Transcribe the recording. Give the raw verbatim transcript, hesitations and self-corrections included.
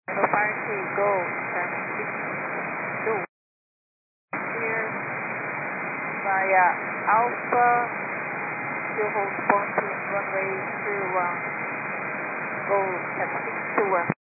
So party go seven six two here via Alpha to hold point in runway two one go seven six two one.